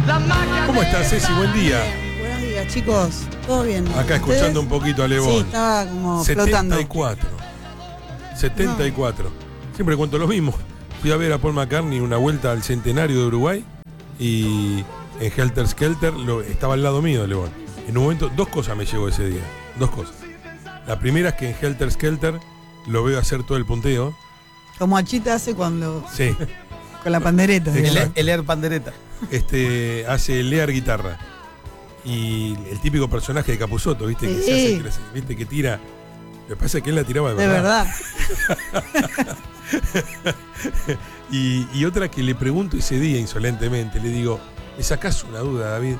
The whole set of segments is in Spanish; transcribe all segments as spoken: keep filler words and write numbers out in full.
¿Cómo estás, Ceci? Buen día. Bien, buenos días, chicos. ¿Todo bien? Acá escuchando ¿Ustedes? un poquito a Lebón. Sí, estaba como flotando. setenta y cuatro. setenta y cuatro. No. Siempre cuento lo mismo. Fui a ver a Paul McCartney una vuelta al centenario de Uruguay y en Helter Skelter lo, estaba al lado mío de Lebón. En un momento, dos cosas me llegó ese día. Dos cosas. La primera es que en Helter Skelter lo veo hacer todo el punteo. Como Achita hace cuando... Sí. Con la pandereta. El, el Air Pandereta. Este, hace leer guitarra. Y el típico personaje de Capusotto, ¿viste? Sí. Que se hace, que, ¿viste? Que tira. Lo que pasa es que él la tiraba de De verdad. verdad. y, y otra que le pregunto ese día insolentemente, le digo, ¿me sacás una duda, David?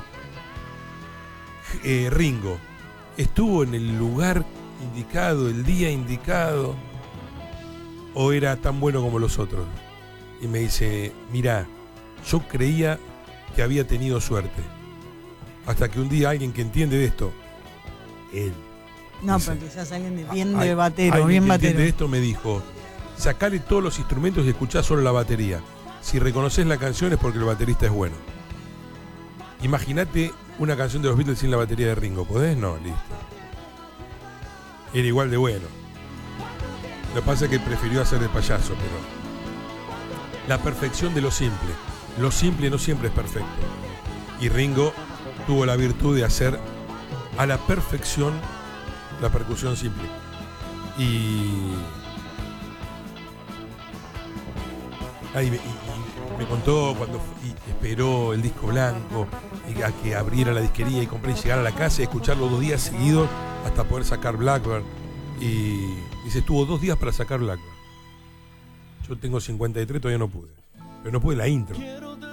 Eh, Ringo, ¿estuvo en el lugar indicado, el día indicado, o era tan bueno como los otros? Y me dice, mirá, yo creía que había tenido suerte. Hasta que un día alguien que entiende de esto, él. No, dice, pero quizás alguien de, bien hay, de batero, alguien bien que batero. entiende de esto me dijo, sacale todos los instrumentos y escuchá solo la batería. Si reconoces la canción es porque el baterista es bueno. Imagínate una canción de los Beatles sin la batería de Ringo. ¿Podés? No, listo. Era igual de bueno. Lo que pasa es que prefirió hacer de payaso, pero... La perfección de lo simple. Lo simple no siempre es perfecto. Y Ringo tuvo la virtud de hacer a la perfección la percusión simple. Y... Ahí me, y, y me contó cuando y esperó el disco blanco y a que abriera la disquería y compré y llegar a la casa y escucharlo dos días seguidos hasta poder sacar Blackbird. Y dice, estuvo dos días para sacar Blackbird. Yo tengo cincuenta y tres, todavía no pude. Pero no pude la intro.